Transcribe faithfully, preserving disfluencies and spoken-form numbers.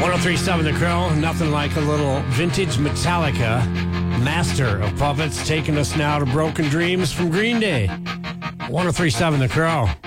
ten thirty-seven The Crow, nothing like a little vintage Metallica. Master of Puppets taking us now to Broken Dreams from Green Day. ten thirty-seven The Crow.